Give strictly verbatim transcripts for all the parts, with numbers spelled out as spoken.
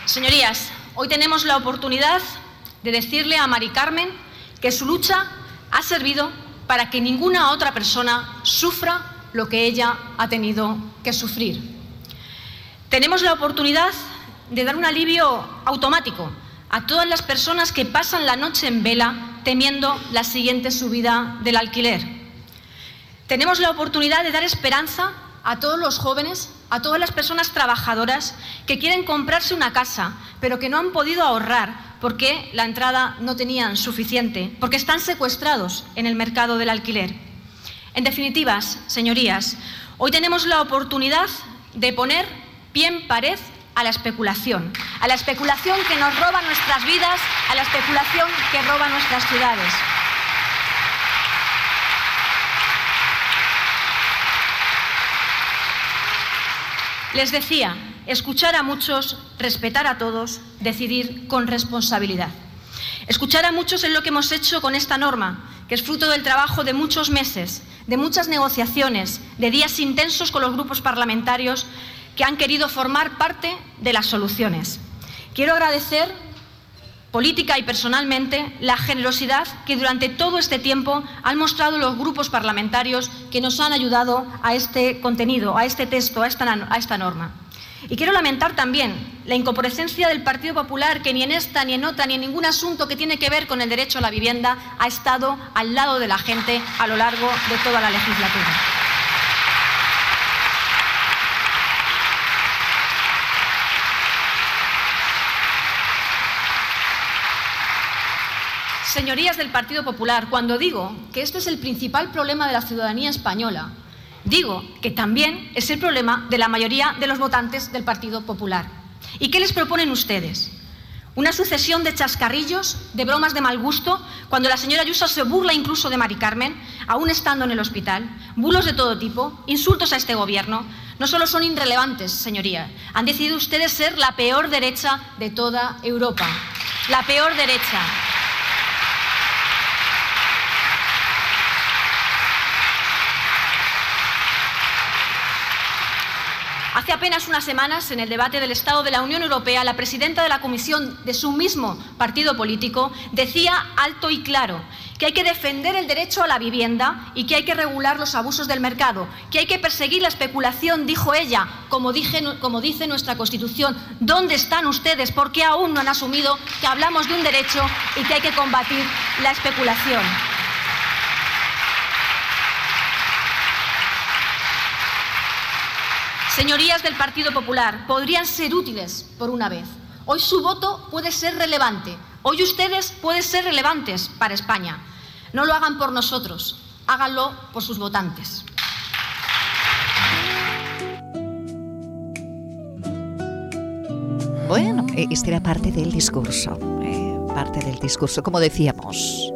Señorías, hoy tenemos la oportunidad de decirle a Mari Carmen que su lucha ha servido para que ninguna otra persona sufra lo que ella ha tenido que sufrir. Tenemos la oportunidad de dar un alivio automático a todas las personas que pasan la noche en vela temiendo la siguiente subida del alquiler. Tenemos la oportunidad de dar esperanza a todos los jóvenes, a todas las personas trabajadoras que quieren comprarse una casa, pero que no han podido ahorrar porque la entrada no tenían suficiente, porque están secuestrados en el mercado del alquiler. En definitiva, señorías, hoy tenemos la oportunidad de poner pie en pared a la especulación, a la especulación que nos roba nuestras vidas, a la especulación que roba nuestras ciudades. Les decía, escuchar a muchos, respetar a todos, decidir con responsabilidad. Escuchar a muchos es lo que hemos hecho con esta norma, que es fruto del trabajo de muchos meses, de muchas negociaciones, de días intensos con los grupos parlamentarios que han querido formar parte de las soluciones. Quiero agradecer política y personalmente la generosidad que durante todo este tiempo han mostrado los grupos parlamentarios que nos han ayudado a este contenido, a este texto, a esta, a esta norma. Y quiero lamentar también la incomparecencia del Partido Popular, que ni en esta, ni en otra, ni en ningún asunto que tiene que ver con el derecho a la vivienda ha estado al lado de la gente a lo largo de toda la legislatura. Señorías del Partido Popular, cuando digo que este es el principal problema de la ciudadanía española, digo que también es el problema de la mayoría de los votantes del Partido Popular. ¿Y qué les proponen ustedes? Una sucesión de chascarrillos, de bromas de mal gusto, cuando la señora Ayuso se burla incluso de Mari Carmen, aún estando en el hospital, bulos de todo tipo, insultos a este gobierno. No solo son irrelevantes, señoría, han decidido ustedes ser la peor derecha de toda Europa. La peor derecha. Hace apenas unas semanas, en el debate del Estado de la Unión Europea, la presidenta de la Comisión de su mismo partido político decía alto y claro que hay que defender el derecho a la vivienda y que hay que regular los abusos del mercado, que hay que perseguir la especulación, dijo ella, como, dije, como dice nuestra Constitución. ¿Dónde están ustedes? ¿Por qué aún no han asumido que hablamos de un derecho y que hay que combatir la especulación? Señorías del Partido Popular, podrían ser útiles por una vez. Hoy su voto puede ser relevante. Hoy ustedes pueden ser relevantes para España. No lo hagan por nosotros, háganlo por sus votantes. Bueno, este era parte del discurso, eh, parte del discurso, como decíamos.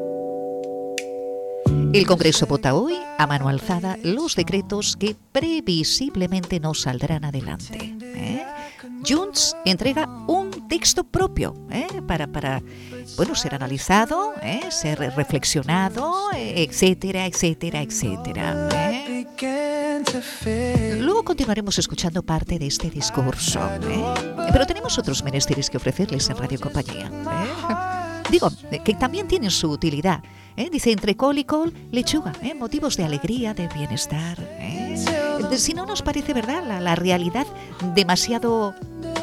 El Congreso vota hoy a mano alzada los decretos que previsiblemente no saldrán adelante. ¿eh? Junts entrega un texto propio ¿eh? para, para bueno, ser analizado, ¿eh? ser reflexionado, etcétera, etcétera, etcétera. ¿eh? Luego continuaremos escuchando parte de este discurso. ¿eh? Pero tenemos otros menesteres que ofrecerles en Radio Compañía. ¿eh? Digo, que también tienen su utilidad. ¿Eh? Dice, entre col y col, lechuga, ¿eh? motivos de alegría, de bienestar. ¿eh? Si no nos parece, ¿verdad?, la, la realidad demasiado,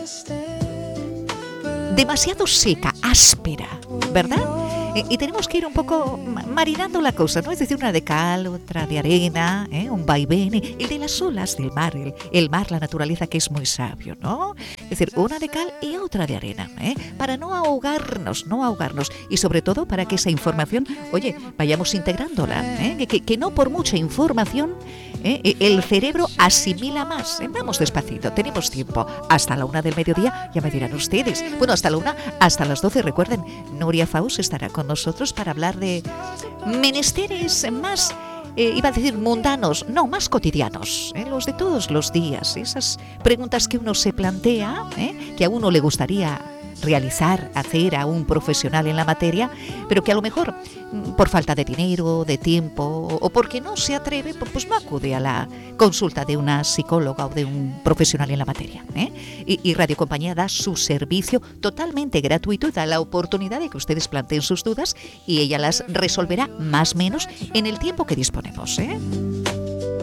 demasiado seca, áspera, ¿verdad? Eh, y tenemos que ir un poco marinando la cosa, ¿no? Es decir, una de cal, otra de arena, ¿eh? un vaivén, el de las olas del mar, el, el mar, la naturaleza, que es muy sabio, ¿no? Es decir, una de cal y otra de arena, ¿eh? para no ahogarnos, no ahogarnos, y sobre todo para que esa información, oye, vayamos integrándola, ¿eh? que, que no por mucha información ¿eh? el cerebro asimila más. ¿eh? Vamos despacito, tenemos tiempo, hasta la una del mediodía, ya me dirán ustedes. Bueno, hasta la una, hasta las doce, recuerden, Nuria Faus estará con nosotros para hablar de menesteres más, eh, iba a decir mundanos, no, más cotidianos, eh, los de todos los días, esas preguntas que uno se plantea, eh, que a uno le gustaría realizar, hacer a un profesional en la materia, pero que a lo mejor por falta de dinero, de tiempo o porque no se atreve, pues no acude a la consulta de una psicóloga o de un profesional en la materia, ¿eh? Y, y Radio Compañía da su servicio totalmente gratuito y da la oportunidad de que ustedes planteen sus dudas y ella las resolverá más o menos en el tiempo que disponemos, ¿eh?